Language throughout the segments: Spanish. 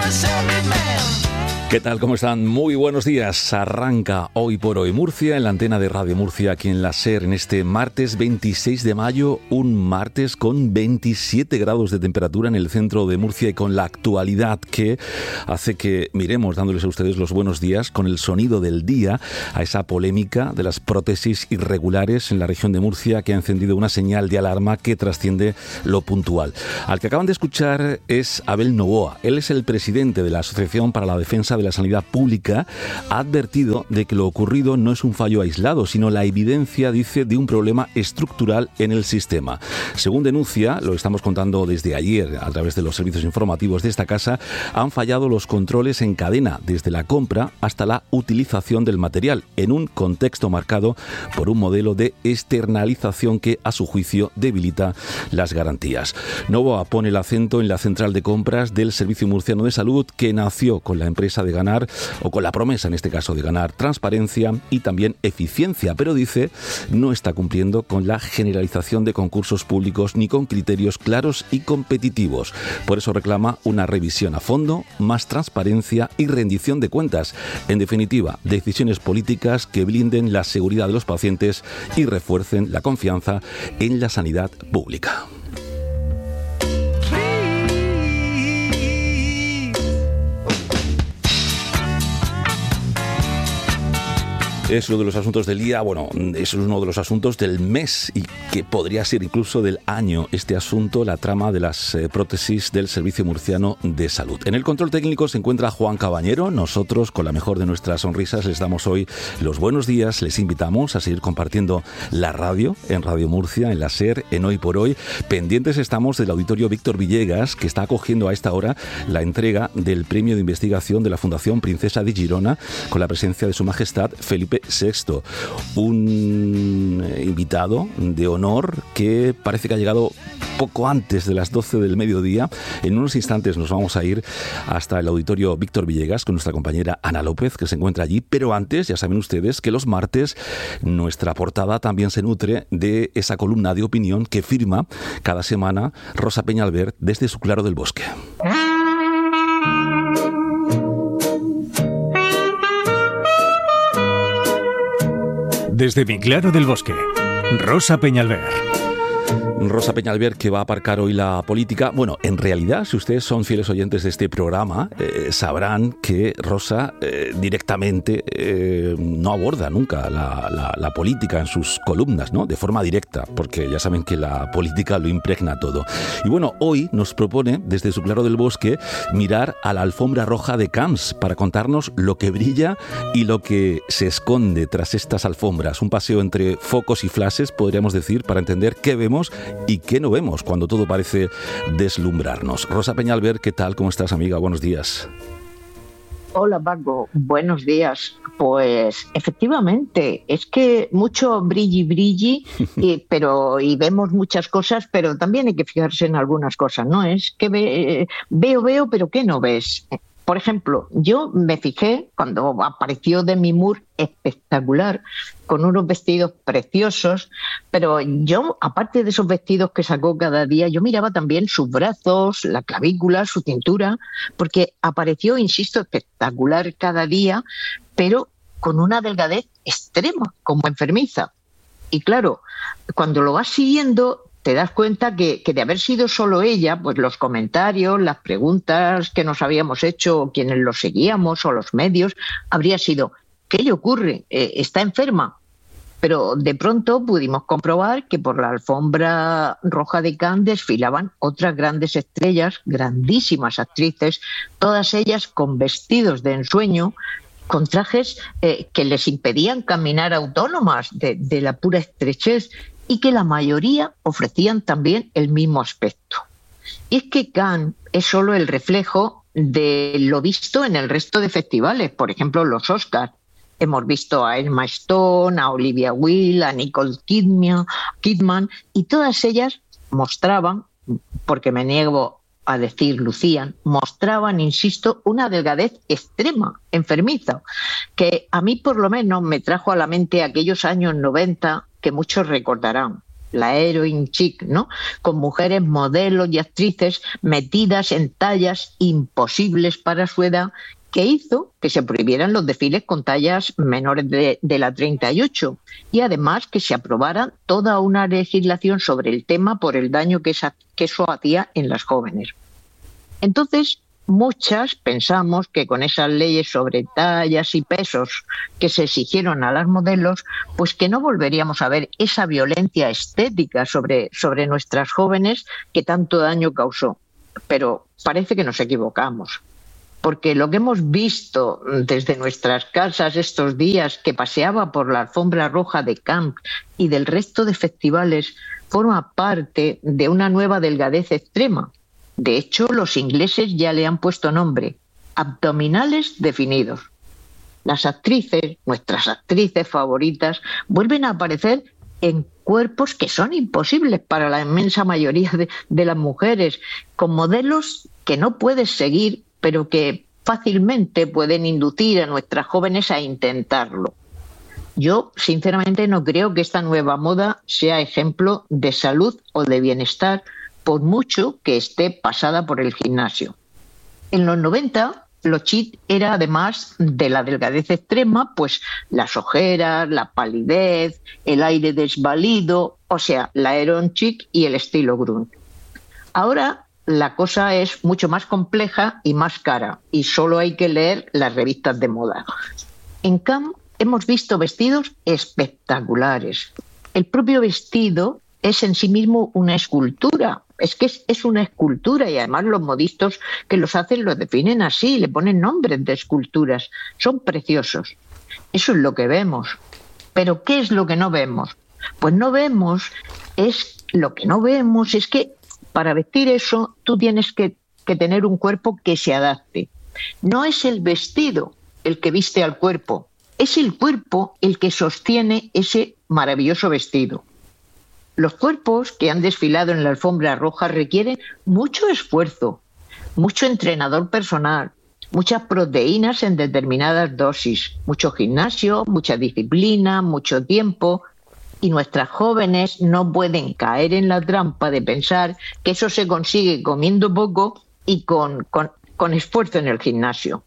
¿Qué tal? ¿Cómo están? Muy buenos días. Arranca Hoy por Hoy Murcia en la antena de Radio Murcia, aquí en la SER, en este martes 26 de mayo, un martes con 27 grados de temperatura en el centro de Murcia y con la actualidad que hace que miremos, dándoles a ustedes los buenos días, con el sonido del día, a esa polémica de las prótesis irregulares en la región de Murcia que ha encendido una señal de alarma que trasciende lo puntual. Al que acaban de escuchar es Abel Novoa. Él es el presidente de la Asociación para la Defensa de la Sanidad Pública. Ha advertido de que lo ocurrido no es un fallo aislado, sino la evidencia, dice, de un problema estructural en el sistema. Según denuncia, lo estamos contando desde ayer a través de los servicios informativos de esta casa, han fallado los controles en cadena, desde la compra hasta la utilización del material, en un contexto marcado por un modelo de externalización que, a su juicio, debilita las garantías. Novoa pone el acento en la central de compras del Servicio Murciano de Salud, que nació con la empresa de ganar, o con la promesa en este caso de ganar transparencia y también eficiencia, pero dice no está cumpliendo con la generalización de concursos públicos ni con criterios claros y competitivos. Por eso reclama una revisión a fondo, más transparencia y rendición de cuentas. En definitiva, decisiones políticas que blinden la seguridad de los pacientes y refuercen la confianza en la sanidad pública. Es uno de los asuntos del día, es uno de los asuntos del mes y que podría ser incluso del año. Este asunto, la trama de las prótesis del Servicio Murciano de Salud. En el control técnico se encuentra Juan Cabañero. Nosotros, con la mejor de nuestras sonrisas, les damos hoy los buenos días. Les invitamos a seguir compartiendo la radio en Radio Murcia, en la SER, en Hoy por Hoy. Pendientes estamos del Auditorio Víctor Villegas, que está acogiendo a esta hora la entrega del premio de investigación de la Fundación Princesa de Girona, con la presencia de Su Majestad Felipe VI, un invitado de honor que parece que ha llegado poco antes de las 12 del mediodía. En unos instantes nos vamos a ir hasta el Auditorio Víctor Villegas con nuestra compañera Ana López, que se encuentra allí, pero antes ya saben ustedes que los martes nuestra portada también se nutre de esa columna de opinión que firma cada semana Rosa Peñalver desde su Claro del Bosque. Desde mi Claro del Bosque, Rosa Peñalver. Rosa Peñalver, que va a aparcar hoy la política. Bueno, en realidad, si ustedes son fieles oyentes de este programa, sabrán que Rosa directamente no aborda nunca la política en sus columnas, ¿no? De forma directa, porque ya saben que la política lo impregna todo. Y bueno, hoy nos propone, desde su Claro del Bosque, mirar a la alfombra roja de Camps para contarnos lo que brilla y lo que se esconde tras estas alfombras. Un paseo entre focos y flashes, podríamos decir, para entender qué vemos y qué no vemos cuando todo parece deslumbrarnos. Rosa Peñalver, ¿qué tal? ¿Cómo estás, amiga? Buenos días. Hola, Paco. Buenos días. Pues efectivamente, es que mucho brilli, y vemos muchas cosas, pero también hay que fijarse en algunas cosas, ¿no? Es que veo, pero ¿qué no ves? Por ejemplo, yo me fijé cuando apareció Demi Moore, espectacular, con unos vestidos preciosos, pero yo, aparte de esos vestidos que sacó cada día, yo miraba también sus brazos, la clavícula, su cintura, porque apareció, insisto, espectacular cada día, pero con una delgadez extrema, como enfermiza. Y claro, cuando lo vas siguiendo, te das cuenta que de haber sido solo ella, pues los comentarios, las preguntas que nos habíamos hecho quienes lo seguíamos o los medios, habría sido, ¿qué le ocurre? ¿Está enferma? Pero de pronto pudimos comprobar que por la alfombra roja de Cannes desfilaban otras grandes estrellas, grandísimas actrices, todas ellas con vestidos de ensueño, con trajes que les impedían caminar autónomas de la pura estrechez, y que la mayoría ofrecían también el mismo aspecto. Y es que Cannes es solo el reflejo de lo visto en el resto de festivales, por ejemplo los Oscars. Hemos visto a Emma Stone, a Olivia Wilde, a Nicole Kidman, y todas ellas mostraban, porque me niego a decir lucían, mostraban, insisto, una delgadez extrema, enfermiza, que a mí por lo menos me trajo a la mente aquellos años 90 que muchos recordarán. la heroin chic, ¿no? Con mujeres modelos y actrices metidas en tallas imposibles para su edad, que hizo que se prohibieran los desfiles con tallas menores de la 38 y además que se aprobara toda una legislación sobre el tema por el daño que eso hacía en las jóvenes. Entonces, muchas pensamos que con esas leyes sobre tallas y pesos que se exigieron a las modelos, pues que no volveríamos a ver esa violencia estética sobre nuestras jóvenes que tanto daño causó. Pero parece que nos equivocamos. Porque lo que hemos visto desde nuestras casas estos días, que paseaba por la alfombra roja de Cannes y del resto de festivales, forma parte de una nueva delgadez extrema. De hecho, los ingleses ya le han puesto nombre: abdominales definidos. Las actrices, nuestras actrices favoritas, vuelven a aparecer en cuerpos que son imposibles para la inmensa mayoría de las mujeres, con modelos que no puedes seguir, pero que fácilmente pueden inducir a nuestras jóvenes a intentarlo. Yo, sinceramente, no creo que esta nueva moda sea ejemplo de salud o de bienestar, por mucho que esté pasada por el gimnasio. En los 90, lo chic era, además de la delgadez extrema, pues las ojeras, la palidez, el aire desvalido, o sea, la heroin chic y el estilo grunge. Ahora la cosa es mucho más compleja y más cara, y solo hay que leer las revistas de moda. En Cannes hemos visto vestidos espectaculares. El propio vestido es en sí mismo una escultura. Es que es una escultura, y además los modistas que los hacen los definen así, le ponen nombres de esculturas. Son preciosos. Eso es lo que vemos. ¿Pero qué es lo que no vemos? Pues lo que no vemos es que para vestir eso tú tienes que tener un cuerpo que se adapte. No es el vestido el que viste al cuerpo, es el cuerpo el que sostiene ese maravilloso vestido. Los cuerpos que han desfilado en la alfombra roja requieren mucho esfuerzo, mucho entrenador personal, muchas proteínas en determinadas dosis, mucho gimnasio, mucha disciplina, mucho tiempo. Y nuestras jóvenes no pueden caer en la trampa de pensar que eso se consigue comiendo poco y con esfuerzo en el gimnasio.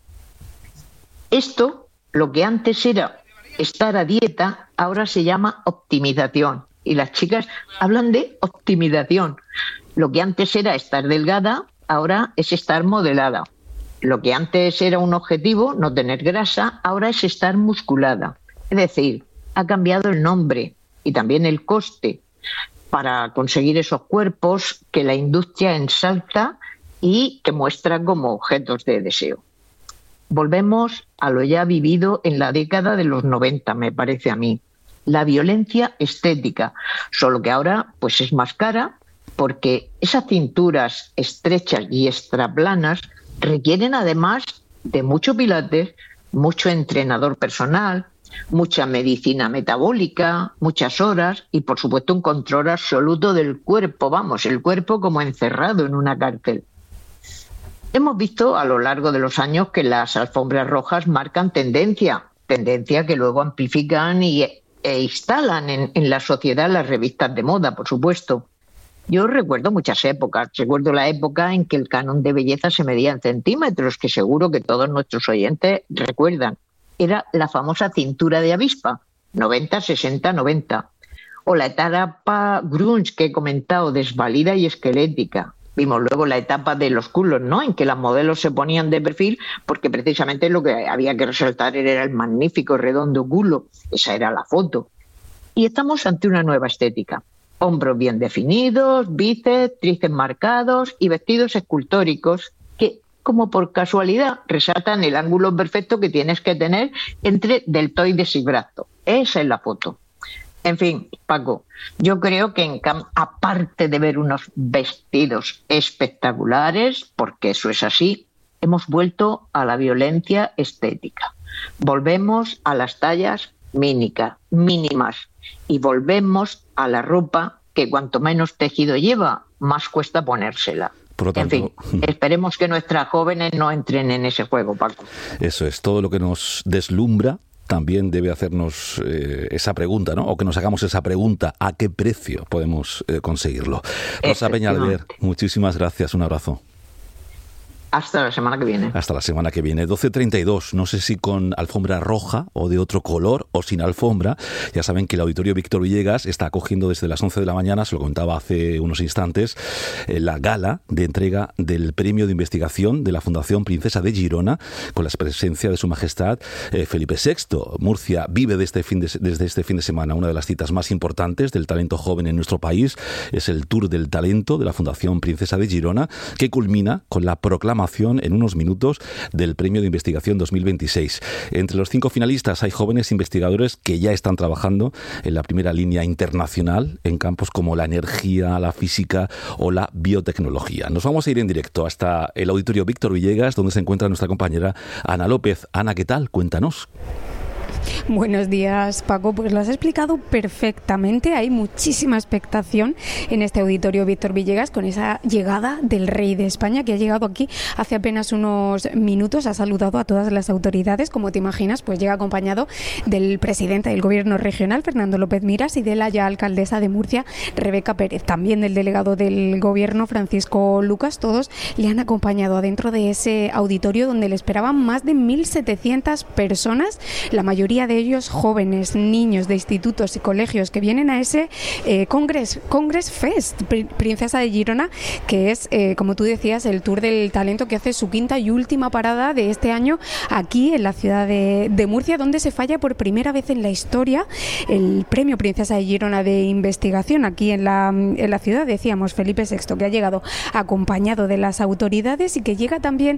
Esto, lo que antes era estar a dieta, ahora se llama optimización. Y las chicas hablan de optimización. Lo que antes era estar delgada, ahora es estar modelada. Lo que antes era un objetivo, no tener grasa, ahora es estar musculada. Es decir, ha cambiado el nombre y también el coste para conseguir esos cuerpos que la industria ensalza y que muestra como objetos de deseo. Volvemos a lo ya vivido en la década de los 90, me parece a mí. La violencia estética, solo que ahora pues es más cara, porque esas cinturas estrechas y extraplanas requieren, además de mucho pilates, mucho entrenador personal, mucha medicina metabólica, muchas horas y, por supuesto, un control absoluto del cuerpo, el cuerpo como encerrado en una cárcel. Hemos visto a lo largo de los años que las alfombras rojas marcan tendencia que luego amplifican e instalan en la sociedad las revistas de moda, por supuesto. Yo recuerdo muchas épocas. Recuerdo la época en que el canon de belleza se medía en centímetros, que seguro que todos nuestros oyentes recuerdan. Era la famosa cintura de avispa, 90, 60, 90. O la etapa grunge que he comentado, desvalida y esquelética. Vimos luego la etapa de los culos, ¿no?, en que las modelos se ponían de perfil porque precisamente lo que había que resaltar era el magnífico redondo culo. Esa era la foto. Y estamos ante una nueva estética. Hombros bien definidos, bíceps, tríceps marcados y vestidos escultóricos que, como por casualidad, resaltan el ángulo perfecto que tienes que tener entre deltoides y brazo. Esa es la foto. En fin, Paco, yo creo que en Cannes, aparte de ver unos vestidos espectaculares, porque eso es así, hemos vuelto a la violencia estética. Volvemos a las tallas mínimas y volvemos a la ropa que cuanto menos tejido lleva, más cuesta ponérsela. Por lo tanto, en fin, esperemos que nuestras jóvenes no entren en ese juego, Paco. Eso es, todo lo que nos deslumbra también debe hacernos esa pregunta, ¿no? O que nos hagamos esa pregunta, ¿a qué precio podemos conseguirlo? Rosa Peñalver, muchísimas gracias, un abrazo. Hasta la semana que viene. Hasta la semana que viene. 12:32. No sé si con alfombra roja o de otro color o sin alfombra. Ya saben que el Auditorio Víctor Villegas está acogiendo desde las 11 de la mañana, se lo comentaba hace unos instantes, la gala de entrega del Premio de Investigación de la Fundación Princesa de Girona, con la presencia de Su Majestad Felipe VI. Murcia vive desde este fin de semana una de las citas más importantes del talento joven en nuestro país. Es el Tour del Talento de la Fundación Princesa de Girona, que culmina con la proclamación en unos minutos del Premio de Investigación 2026. Entre los 5 finalistas hay jóvenes investigadores que ya están trabajando en la primera línea internacional en campos como la energía, la física o la biotecnología. Nos vamos a ir en directo hasta el Auditorio Víctor Villegas, donde se encuentra nuestra compañera Ana López. Ana, ¿qué tal? Cuéntanos. Buenos días, Paco. Pues lo has explicado perfectamente. Hay muchísima expectación en este Auditorio Víctor Villegas con esa llegada del Rey de España, que ha llegado aquí hace apenas unos minutos. Ha saludado a todas las autoridades. Como te imaginas, pues llega acompañado del presidente del Gobierno regional, Fernando López Miras, y de la ya alcaldesa de Murcia, Rebeca Pérez. También del delegado del Gobierno, Francisco Lucas. Todos le han acompañado adentro de ese auditorio donde le esperaban más de 1.700 personas, la mayoría de ellos jóvenes, niños de institutos y colegios que vienen a ese Congress Fest Princesa de Girona, que es, como tú decías, el Tour del Talento que hace su quinta y última parada de este año aquí en la ciudad de Murcia, donde se falla por primera vez en la historia el Premio Princesa de Girona de Investigación aquí en la ciudad. Decíamos, Felipe VI, que ha llegado acompañado de las autoridades y que llega también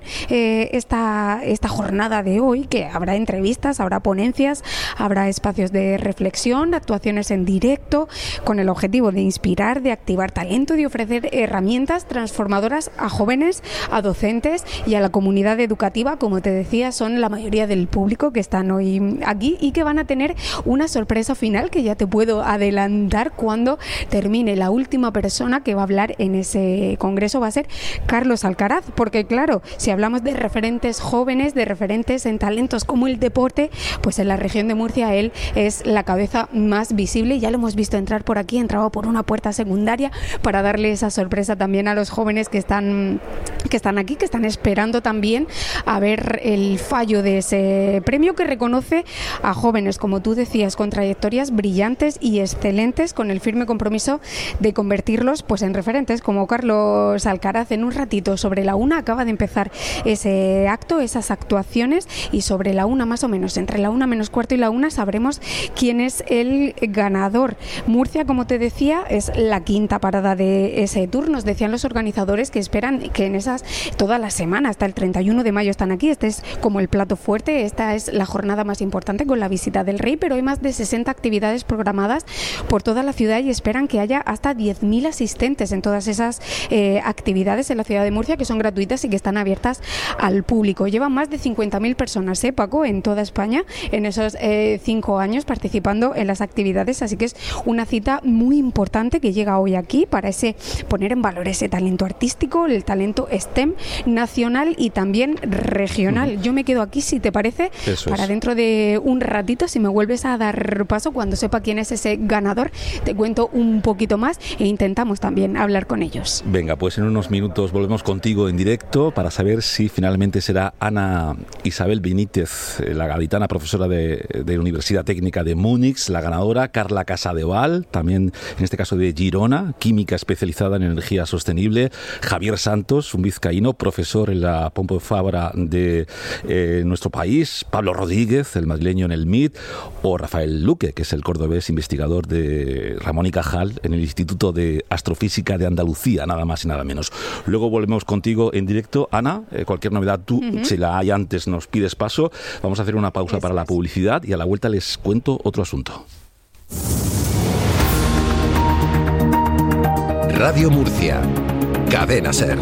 esta jornada de hoy, que habrá entrevistas, habrá ponencias, habrá espacios de reflexión, actuaciones en directo, con el objetivo de inspirar, de activar talento y de ofrecer herramientas transformadoras a jóvenes, a docentes y a la comunidad educativa. Como te decía, son la mayoría del público que están hoy aquí y que van a tener una sorpresa final que ya te puedo adelantar cuando termine. La última persona que va a hablar en ese congreso va a ser Carlos Alcaraz, porque claro, si hablamos de referentes jóvenes, de referentes en talentos como el deporte, pues en la región de Murcia él es la cabeza más visible. Ya lo hemos visto entrar por aquí, entraba por una puerta secundaria para darle esa sorpresa también a los jóvenes que están aquí, que están esperando también a ver el fallo de ese premio, que reconoce a jóvenes, como tú decías, con trayectorias brillantes y excelentes, con el firme compromiso de convertirlos pues en referentes, como Carlos Alcaraz. En un ratito, sobre la 1, acaba de empezar ese acto, esas actuaciones, y sobre la 1 más o menos, entre la 1 menos cuarto y la 1, sabremos quién es el ganador. Murcia, como te decía, es la quinta parada de ese tour. Nos decían los organizadores que esperan que en esas, toda la semana, hasta el 31 de mayo están aquí. Este es como el plato fuerte, esta es la jornada más importante con la visita del Rey, pero hay más de 60 actividades programadas por toda la ciudad y esperan que haya hasta 10.000 asistentes en todas esas actividades en la ciudad de Murcia, que son gratuitas y que están abiertas al público. Llevan más de 50.000 personas, Paco, en toda España, en esos 5 años participando en las actividades, así que es una cita muy importante que llega hoy aquí para poner en valor ese talento artístico, el talento STEM nacional y también regional. Yo me quedo aquí, si te parece, para dentro de un ratito, si me vuelves a dar paso, cuando sepa quién es ese ganador, te cuento un poquito más e intentamos también hablar con ellos. Venga, pues en unos minutos volvemos contigo en directo para saber si finalmente será Ana Isabel Benítez, la gaditana profesora de la Universidad Técnica de Múnich, la ganadora. Carla Casadeval, también en este caso de Girona, química especializada en energía sostenible. Javier Santos, un vizcaíno, profesor en la Pompeu Fabra de nuestro país. Pablo Rodríguez, el madrileño en el MIT. O Rafael Luque, que es el cordobés investigador de Ramón y Cajal en el Instituto de Astrofísica de Andalucía, nada más y nada menos. Luego volvemos contigo en directo. Ana, cualquier novedad tú, si la hay antes, nos pides paso. Vamos a hacer una pausa para la publicidad y a la vuelta les cuento otro asunto. Radio Murcia, Cadena SER.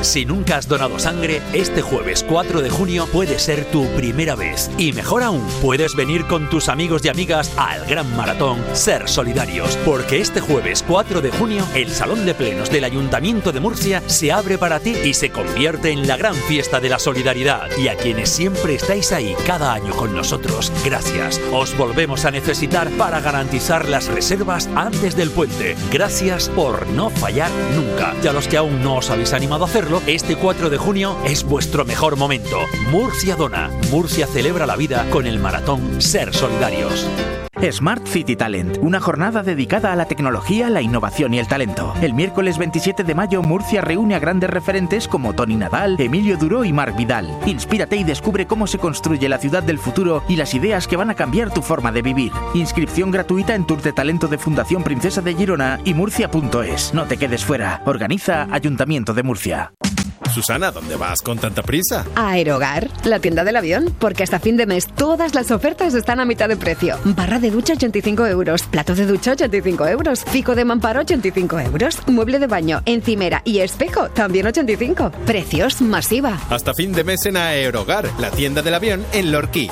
Si nunca has donado sangre, este jueves 4 de junio puede ser tu primera vez. Y mejor aún, puedes venir con tus amigos y amigas al gran maratón Ser Solidarios. Porque este jueves 4 de junio, el Salón de Plenos del Ayuntamiento de Murcia se abre para ti y se convierte en la gran fiesta de la solidaridad. Y a quienes siempre estáis ahí cada año con nosotros, gracias. Os volvemos a necesitar para garantizar las reservas antes del puente. Gracias por no fallar nunca. Y a los que aún no os habéis animado a hacerlo, este 4 de junio es vuestro mejor momento. Murcia dona. Murcia celebra la vida con el maratón Ser Solidarios. Smart City Talent, una jornada dedicada a la tecnología, la innovación y el talento. El miércoles 27 de mayo, Murcia reúne a grandes referentes como Toni Nadal, Emilio Duró y Marc Vidal. Inspírate y descubre cómo se construye la ciudad del futuro y las ideas que van a cambiar tu forma de vivir. Inscripción gratuita en Tour de Talento de Fundación Princesa de Girona y murcia.es. No te quedes fuera. Organiza Ayuntamiento de Murcia. Susana, ¿dónde vas con tanta prisa? A Aerogar, la tienda del avión, porque hasta fin de mes todas las ofertas están a mitad de precio. Barra de ducha 85 euros, plato de ducha 85 euros, fico de mamparo 85 euros, mueble de baño, encimera y espejo también 85. Precios masiva. Hasta fin de mes en Aerogar, la tienda del avión en Lorquí.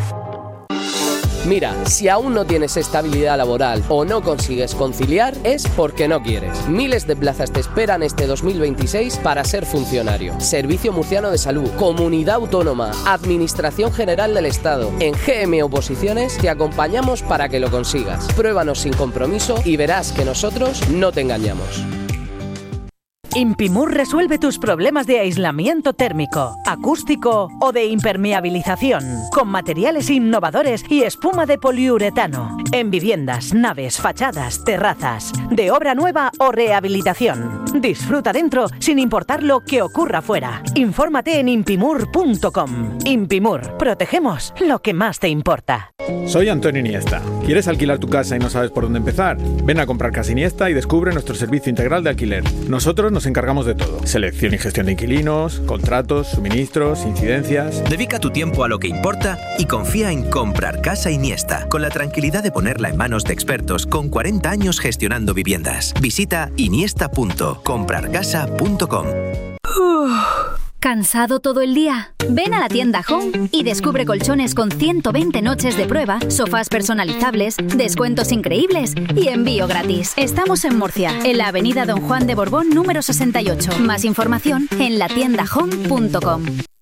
Mira, si aún no tienes estabilidad laboral o no consigues conciliar, es porque no quieres. Miles de plazas te esperan este 2026 para ser funcionario. Servicio Murciano de Salud, Comunidad Autónoma, Administración General del Estado. En GM Oposiciones te acompañamos para que lo consigas. Pruébanos sin compromiso y verás que nosotros no te engañamos. Impimur resuelve tus problemas de aislamiento térmico, acústico o de impermeabilización, con materiales innovadores y espuma de poliuretano, en viviendas, naves, fachadas, terrazas, de obra nueva o rehabilitación. Disfruta dentro sin importar lo que ocurra fuera. Infórmate en impimur.com. Impimur, protegemos lo que más te importa. Soy Antonio Iniesta. ¿Quieres alquilar tu casa y no sabes por dónde empezar? Ven a comprar Casa Iniesta y descubre nuestro servicio integral de alquiler. Nosotros nos encargamos de todo. Selección y gestión de inquilinos, contratos, suministros, incidencias. Dedica tu tiempo a lo que importa y confía en Comprar Casa Iniesta, con la tranquilidad de ponerla en manos de expertos con 40 años gestionando viviendas. Visita iniesta.comprarcasa.com. ¿Cansado todo el día? Ven a la tienda Home y descubre colchones con 120 noches de prueba, sofás personalizables, descuentos increíbles y envío gratis. Estamos en Murcia, en la avenida Don Juan de Borbón número 68. Más información en latiendahome.com.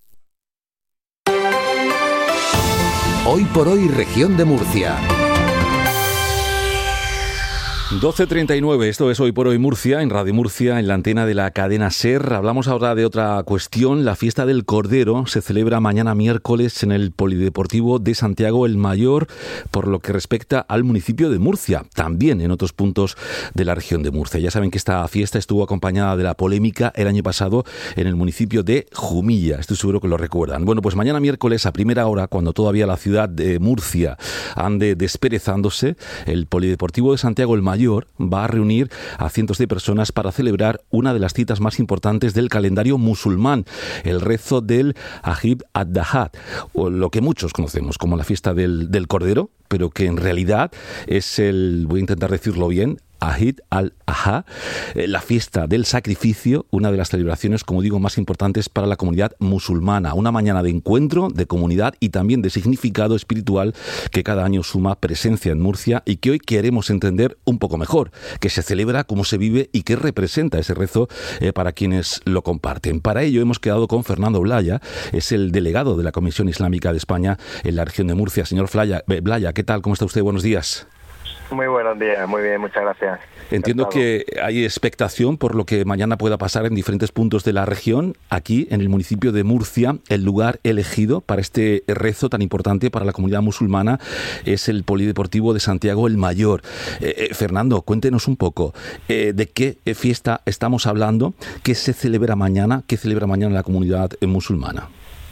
Hoy por hoy, región de Murcia. 12:39, esto es Hoy por Hoy Murcia, en Radio Murcia, en la antena de la cadena SER. Hablamos ahora de otra cuestión. La fiesta del Cordero se celebra mañana miércoles en el Polideportivo de Santiago el Mayor, por lo que respecta al municipio de Murcia, también en otros puntos de la región de Murcia. Ya saben que esta fiesta estuvo acompañada de la polémica el año pasado en el municipio de Jumilla. Estoy seguro que lo recuerdan. Bueno, pues mañana miércoles a primera hora, cuando todavía la ciudad de Murcia ande desperezándose, el Polideportivo de Santiago el Mayor va a reunir a cientos de personas para celebrar una de las citas más importantes del calendario musulmán, el rezo del Eid al-Adha, o lo que muchos conocemos como la fiesta del Cordero, pero que en realidad es voy a intentar decirlo bien, Eid al-Adha, la fiesta del sacrificio, una de las celebraciones, como digo, más importantes para la comunidad musulmana. Una mañana de encuentro, de comunidad y también de significado espiritual que cada año suma presencia en Murcia y que hoy queremos entender un poco mejor, que se celebra, cómo se vive y qué representa ese rezo para quienes lo comparten. Para ello hemos quedado con Fernando Blaya, es el delegado de la Comisión Islámica de España en la región de Murcia. Señor Blaya, ¿qué tal? ¿Cómo está usted? Buenos días. Muy buenos días, muy bien, muchas gracias. Entiendo que hay expectación por lo que mañana pueda pasar en diferentes puntos de la región. Aquí, en el municipio de Murcia, el lugar elegido para este rezo tan importante para la comunidad musulmana es el Polideportivo de Santiago el Mayor. Fernando, cuéntenos un poco de qué fiesta estamos hablando, qué se celebra mañana, qué celebra mañana la comunidad musulmana.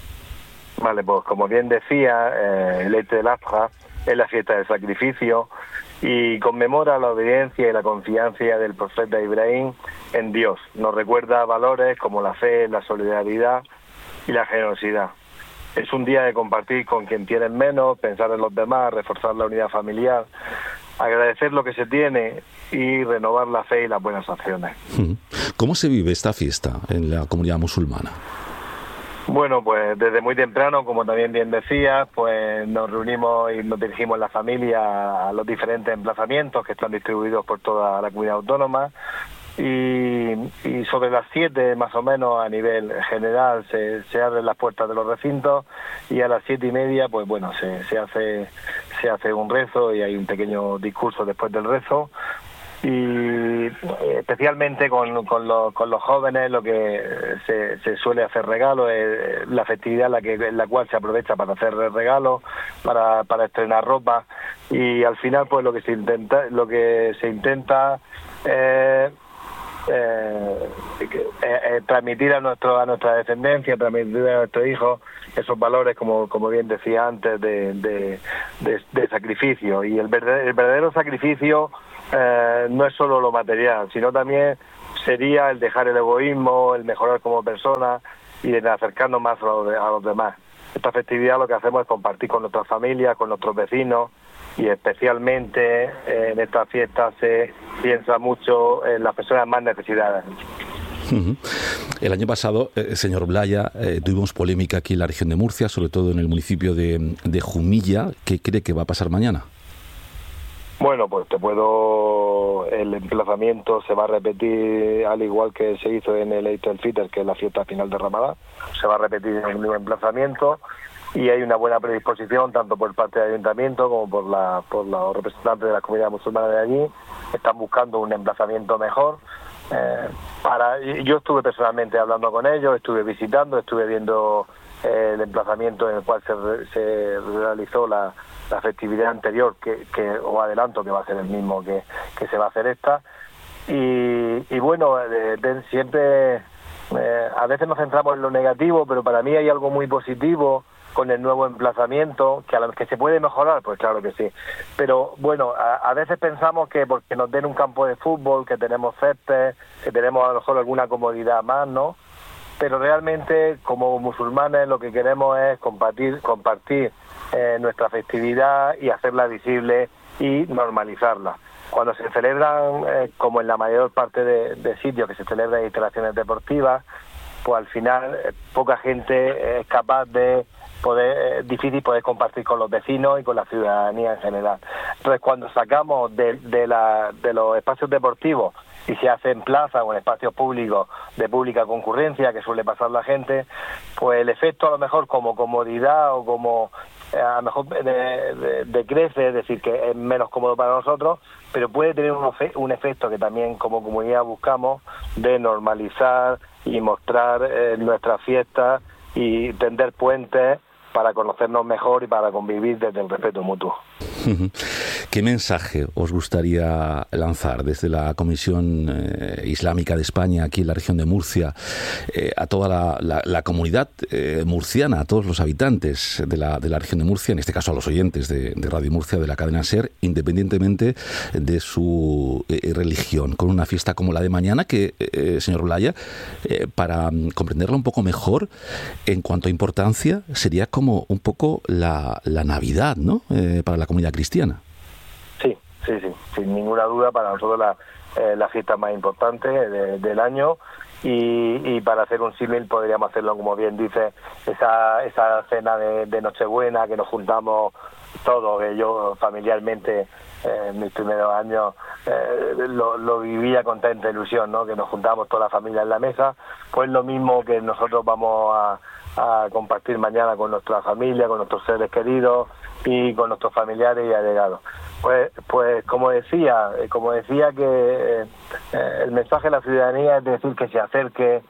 Vale, pues como bien decía, el Eid al-Adha es la fiesta del sacrificio y conmemora la obediencia y la confianza del profeta Ibrahim en Dios. Nos recuerda valores como la fe, la solidaridad y la generosidad. Es un día de compartir con quien tiene menos, pensar en los demás, reforzar la unidad familiar. agradecer lo que se tiene y renovar la fe y las buenas acciones. ¿Cómo se vive esta fiesta en la comunidad musulmana? Bueno, pues desde muy temprano, como también bien decías, pues nos reunimos y nos dirigimos la familia a los diferentes emplazamientos que están distribuidos por toda la comunidad autónoma. Y sobre las 7 más o menos a nivel general se abren las puertas de los recintos, y a las 7:30 pues bueno, se hace un rezo y hay un pequeño discurso después del rezo. Y especialmente con los jóvenes lo que se suele hacer regalos es la festividad en la cual se aprovecha para hacer regalos, para estrenar ropa, y al final pues lo que se intenta transmitir a nuestra descendencia, transmitir a nuestros hijos esos valores, como bien decía antes, de sacrificio. Y el verdadero sacrificio no es solo lo material, sino también sería el dejar el egoísmo, el mejorar como persona y el acercarnos más a los demás. Esta festividad lo que hacemos es compartir con nuestras familias, con nuestros vecinos, y especialmente en esta fiesta se piensa mucho en las personas más necesitadas. El año pasado, señor Blaya, tuvimos polémica aquí en la región de Murcia, sobre todo en el municipio de Jumilla. ¿Qué cree que va a pasar mañana? Bueno, pues el emplazamiento se va a repetir al igual que se hizo en el Eid al-Fitr, que es la fiesta final de Ramadán. Se va a repetir en el mismo emplazamiento, y hay una buena predisposición tanto por parte del ayuntamiento como por los representantes de la comunidad musulmana de allí. Están buscando un emplazamiento mejor. Yo estuve personalmente hablando con ellos, estuve visitando, estuve viendo el emplazamiento en el cual se realizó la festividad anterior, que os adelanto que va a ser el mismo que se va a hacer esta. Y bueno, siempre a veces nos centramos en lo negativo, pero para mí hay algo muy positivo con el nuevo emplazamiento, que se puede mejorar, pues claro que sí. Pero bueno, a veces pensamos que porque nos den un campo de fútbol, que tenemos césped, que tenemos a lo mejor alguna comodidad más, ¿no? Pero realmente como musulmanes lo que queremos es compartir nuestra festividad y hacerla visible y normalizarla. Cuando se celebran, como en la mayor parte de sitios que se celebran en instalaciones deportivas, pues al final poca gente es capaz de difícil poder compartir con los vecinos y con la ciudadanía en general. Entonces, cuando sacamos de los espacios deportivos y se hace en plaza o en espacios públicos de pública concurrencia, que suele pasar la gente, pues el efecto a lo mejor como comodidad o como a lo mejor decrece, es decir, que es menos cómodo para nosotros, pero puede tener un efecto que también como comunidad buscamos, de normalizar y mostrar nuestras fiestas y tender puentes para conocernos mejor y para convivir desde el respeto mutuo. ¿Qué mensaje os gustaría lanzar desde la Comisión Islámica de España aquí en la región de Murcia a toda la comunidad murciana, a todos los habitantes de la región de Murcia, en este caso a los oyentes de Radio Murcia, de la cadena SER, independientemente de su religión, con una fiesta como la de mañana que, señor Blaya, para comprenderla un poco mejor en cuanto a importancia, sería como un poco la Navidad, ¿no? Para la comunidad cristiana. Sí, sin ninguna duda, para nosotros la fiesta más importante del año, y para hacer un símil podríamos hacerlo, como bien dice, esa cena de Nochebuena que nos juntamos todos, que yo familiarmente en mis primeros años lo vivía con tanta ilusión, ¿no? Que nos juntamos toda la familia en la mesa, pues lo mismo que nosotros vamos a compartir mañana con nuestra familia, con nuestros seres queridos y con nuestros familiares y allegados. Pues como decía que el mensaje de la ciudadanía es decir que se acerque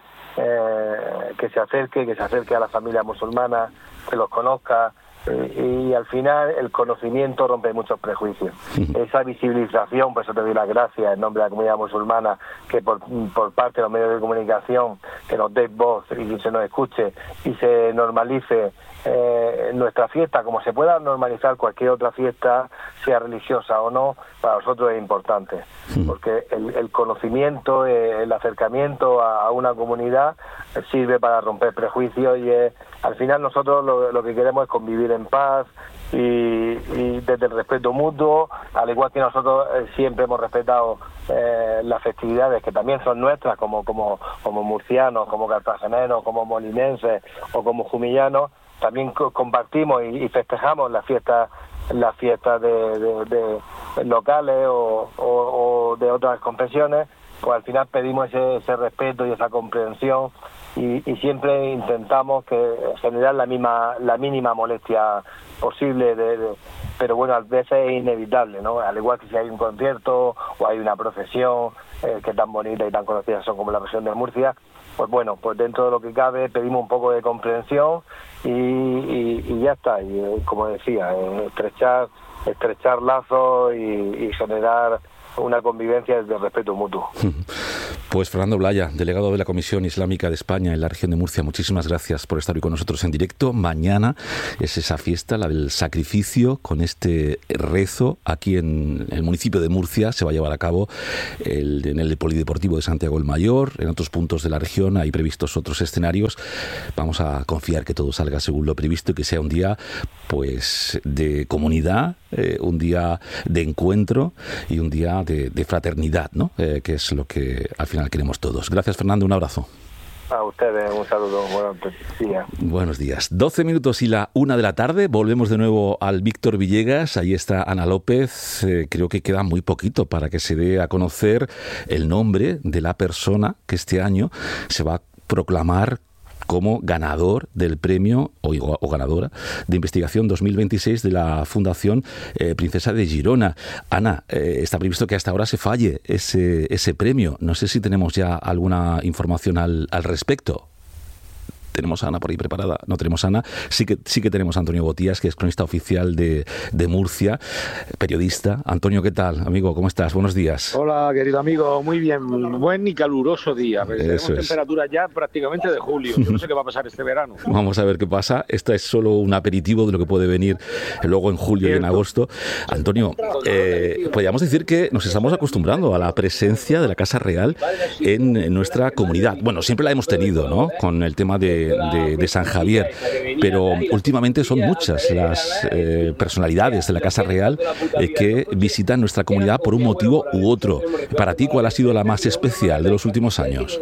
a la familia musulmana, que los conozca, y al final el conocimiento rompe muchos prejuicios. Esa visibilización, por eso te doy las gracias en nombre de la comunidad musulmana, que por parte de los medios de comunicación, que nos deis voz y que se nos escuche y se normalice nuestra fiesta, como se pueda normalizar cualquier otra fiesta, sea religiosa o no, para nosotros es importante, porque el conocimiento, el acercamiento a una comunidad sirve para romper prejuicios, y al final nosotros lo que queremos es convivir en paz y desde el respeto mutuo, al igual que nosotros siempre hemos respetado las festividades que también son nuestras, como murcianos, como cartageneros, como molinenses o como jumillanos, también compartimos y festejamos las fiestas de locales o de otras confesiones. Pues al final pedimos ese respeto y esa comprensión y siempre intentamos generar la mínima molestia posible, pero bueno, a veces es inevitable, ¿no? Al igual que si hay un concierto o hay una procesión que tan bonita y tan conocida son como la procesión de Murcia, pues bueno, pues dentro de lo que cabe pedimos un poco de comprensión y ya está. Y como decía, estrechar lazos y generar una convivencia de respeto mutuo. Pues Fernando Blaya, delegado de la Comisión Islámica de España en la región de Murcia, muchísimas gracias por estar hoy con nosotros en directo. Mañana es esa fiesta, la del sacrificio, con este rezo aquí en el municipio de Murcia. Se va a llevar a cabo en el Polideportivo de Santiago el Mayor. En otros puntos de la región hay previstos otros escenarios. Vamos a confiar que todo salga según lo previsto y que sea un día pues de comunidad, un día de encuentro y un día de fraternidad, ¿no? Que es lo que al final queremos todos. Gracias, Fernando, un abrazo. A ustedes, un saludo, buenos días. Buenos días. 12 minutos y la 1 de la tarde. Volvemos de nuevo al Víctor Villegas. Ahí está Ana López. Creo que queda muy poquito para que se dé a conocer el nombre de la persona que este año se va a proclamar como ganador del premio o ganadora de investigación 2026 de la Fundación Princesa de Girona. Ana, está previsto que hasta ahora se falle ese premio. No sé si tenemos ya alguna información al respecto. ¿Tenemos a Ana por ahí preparada? No tenemos a Ana. Sí que tenemos a Antonio Botías, que es cronista oficial de Murcia, periodista. Antonio, ¿qué tal, amigo? ¿Cómo estás? Buenos días. Hola, querido amigo. Muy bien. Buen y caluroso día. Tenemos temperaturas ya prácticamente de julio. Yo no sé qué va a pasar este verano. Vamos a ver qué pasa. Esto es solo un aperitivo de lo que puede venir luego en julio y en agosto. Antonio, podríamos decir que nos estamos acostumbrando a la presencia de la Casa Real en nuestra comunidad. Bueno, siempre la hemos tenido, ¿no? Con el tema de San Javier, pero últimamente son muchas las personalidades de la Casa Real que visitan nuestra comunidad por un motivo u otro. Para ti, ¿cuál ha sido la más especial de los últimos años?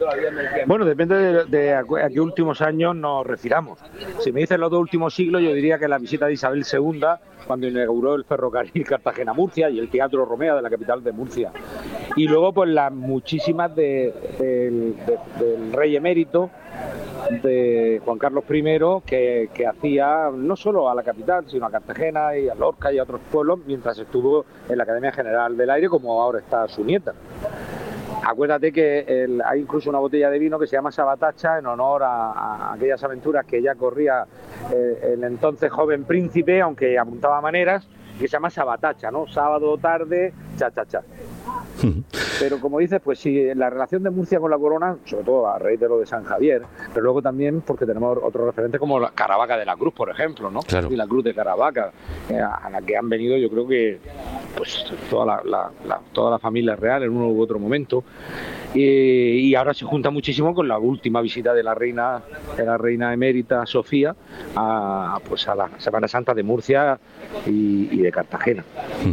Bueno, depende de a qué últimos años nos refiramos. Si me dices los 2 últimos siglos, yo diría que la visita de Isabel II, cuando inauguró el ferrocarril Cartagena-Murcia y el Teatro Romea de la capital de Murcia. Y luego, pues las muchísimas del rey emérito, de Juan Carlos I, que hacía no solo a la capital, sino a Cartagena y a Lorca y a otros pueblos, mientras estuvo en la Academia General del Aire, como ahora está su nieta. Acuérdate que hay incluso una botella de vino que se llama Sabatacha en honor a aquellas aventuras que ya corría el entonces joven príncipe, aunque apuntaba maneras, que se llama Sabatacha, ¿no? Sábado tarde, cha-cha-cha. Pero como dices, pues sí, la relación de Murcia con la corona, sobre todo a raíz de lo de San Javier, pero luego también porque tenemos otros referentes como la Caravaca de la Cruz, por ejemplo, ¿no? Claro. Y la Cruz de Caravaca, a la que han venido, yo creo que pues toda la familia real en uno u otro momento. Y ahora se junta muchísimo con la última visita de la reina emérita Sofía a la Semana Santa de Murcia y de Cartagena.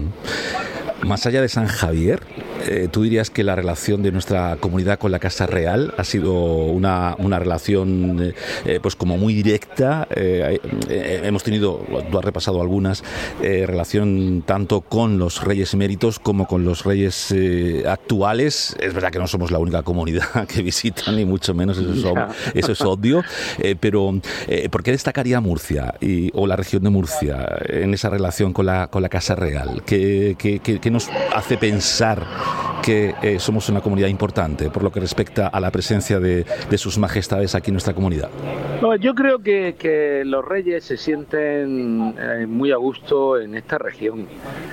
Más allá de San Javier, ¿tú dirías que la relación de nuestra comunidad con la Casa Real ha sido una relación pues como muy directa? Hemos tenido, tú has repasado algunas, relación tanto con los reyes eméritos como con los reyes actuales. Es verdad que no somos la única comunidad que visitan, ni mucho menos, eso es obvio, pero ¿por qué destacaría Murcia o la región de Murcia en esa relación con la Casa Real? ¿Qué nos hace pensar que somos una comunidad importante por lo que respecta a la presencia de sus majestades aquí en nuestra comunidad? No, yo creo que los reyes se sienten muy a gusto en esta región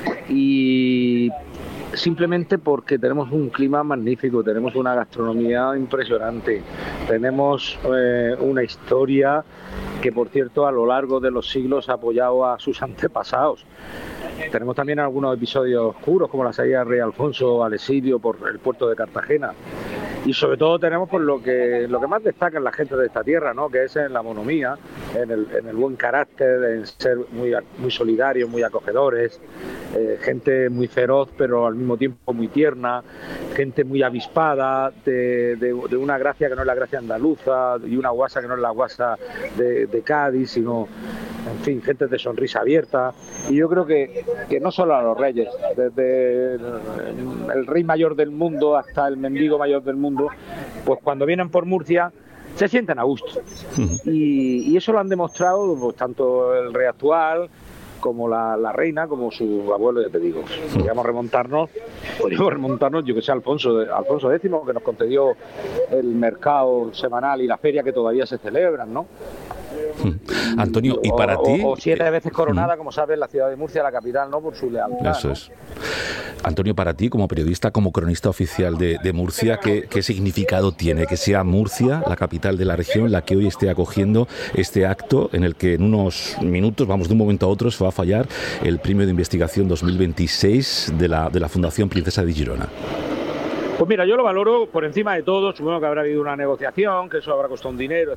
y simplemente porque tenemos un clima magnífico, tenemos una gastronomía impresionante, tenemos una historia que, por cierto, a lo largo de los siglos ha apoyado a sus antepasados. Tenemos también algunos episodios oscuros, como la salida del rey Alfonso al exilio por el puerto de Cartagena. y sobre todo tenemos por lo que más destacan la gente de esta tierra, ¿no? Que es en la monomía, en el buen carácter, en ser muy solidarios, muy acogedores, gente muy feroz pero al mismo tiempo muy tierna, gente muy avispada, de una gracia que no es la gracia andaluza y una guasa que no es la guasa de Cádiz, sino, en fin, gente de sonrisa abierta. Y yo creo que no solo a los reyes, desde el rey mayor del mundo hasta el mendigo mayor del mundo, pues cuando vienen por Murcia se sienten a gusto. Y eso lo han demostrado pues, tanto el rey actual como la reina, como su abuelo, ya te digo. Podríamos remontarnos, yo que sé, Alfonso X, que nos concedió el mercado semanal y la feria que todavía se celebran, ¿no? Antonio, ¿y para ti? O 7 veces coronada, como sabes, la ciudad de Murcia, la capital, ¿no? Por su lealtad. Eso ¿no? es. Antonio, para ti, como periodista, como cronista oficial de Murcia, ¿qué significado tiene que sea Murcia, la capital de la región, la que hoy esté acogiendo este acto en el que en unos minutos, vamos, de un momento a otro, se va a fallar el premio de investigación 2026 de la Fundación Princesa de Girona? Pues mira, yo lo valoro por encima de todo. Supongo que habrá habido una negociación, que eso habrá costado un dinero,